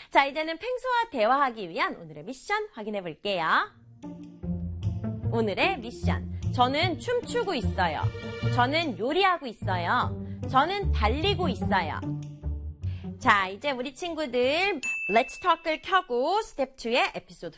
자, 이제는 펭수와 대화하기 위한 오늘의 미션 확인해 볼게요. 오늘의 미션. 저는 춤추고 있어요. 저는 요리하고 있어요. 저는 달리고 있어요. 자, 이제 우리 친구들 Let's Talk을 켜고 스텝 2의 에피소드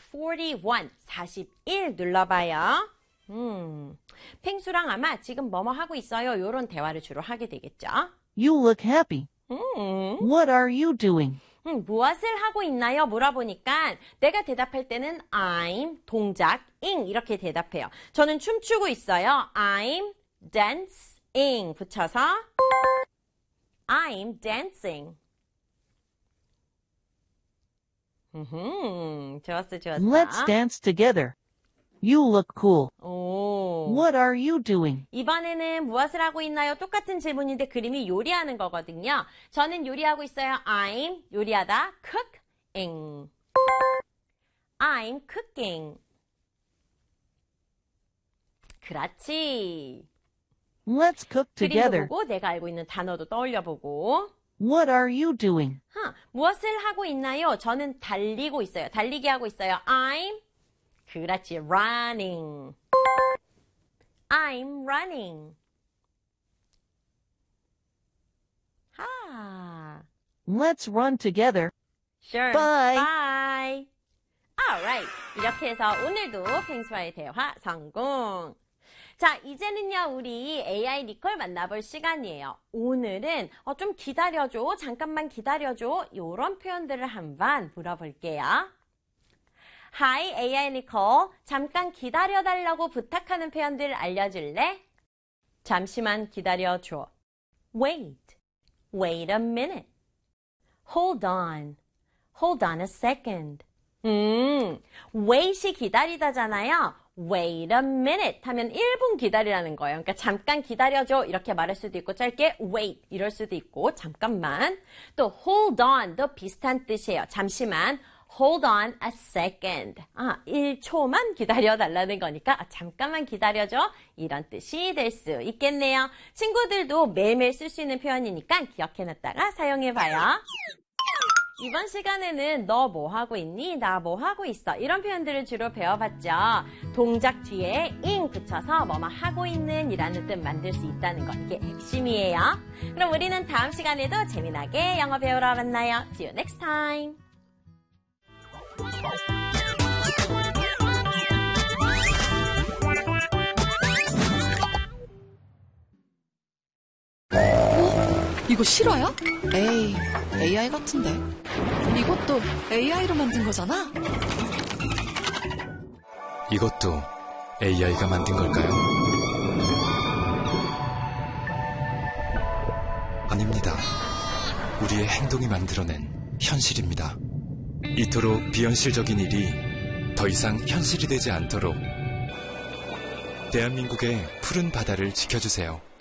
41 눌러봐요. 펭수랑 아마 지금 뭐뭐 하고 있어요. 이런 대화를 주로 하게 되겠죠. You look happy. What are you doing? 무엇을 하고 있나요? 물어보니까 내가 대답할 때는 I'm, 동작, ing 이렇게 대답해요. 저는 춤추고 있어요. I'm dancing 붙여서 I'm dancing. 좋았어. Let's dance together. You look cool. 오. What are you doing? 이번에는 무엇을 하고 있나요? 똑같은 질문인데 그림이 요리하는 거거든요. 저는 요리하고 있어요. I'm 요리하다 cooking. I'm cooking. 그렇지. Let's cook 그림도 together. 보고 내가 알고 있는 단어도 떠올려보고. What are you doing? 무엇을 하고 있나요? 저는 달리고 있어요. 달리기 하고 있어요. I'm 그렇지. running. I'm running. Let's run together. Sure. Bye. Bye. Alright. 이렇게 해서 오늘도 펭수와의 대화 성공. 자, 이제는요, 우리 AI 리콜 만나볼 시간이에요. 오늘은 좀 기다려줘, 잠깐만 기다려줘, 이런 표현들을 한번 물어볼게요. Hi, AI 리콜. 잠깐 기다려달라고 부탁하는 표현들 알려줄래? 잠시만 기다려줘. Wait. Wait a minute. Hold on. Hold on a second. wait이 기다리다잖아요. Wait a minute 하면 1분 기다리라는 거예요. 그러니까 잠깐 기다려줘 이렇게 말할 수도 있고 짧게 wait 이럴 수도 있고 잠깐만. 또 hold on도 비슷한 뜻이에요. 잠시만. Hold on a second. 1초만 기다려달라는 거니까 잠깐만 기다려줘. 이런 뜻이 될 수 있겠네요. 친구들도 매일매일 쓸 수 있는 표현이니까 기억해놨다가 사용해봐요. 이번 시간에는 너 뭐 하고 있니? 나 뭐 하고 있어? 이런 표현들을 주로 배워봤죠. 동작 뒤에 ing 붙여서 뭐뭐 하고 있는 이라는 뜻 만들 수 있다는 거. 이게 핵심이에요. 그럼 우리는 다음 시간에도 재미나게 영어 배우러 만나요. See you next time. 이거 실화야? 에이, AI 같은데. 이것도 AI로 만든 거잖아? 이것도 AI가 만든 걸까요? 아닙니다. 우리의 행동이 만들어낸 현실입니다. 이토록 비현실적인 일이 더 이상 현실이 되지 않도록 대한민국의 푸른 바다를 지켜주세요.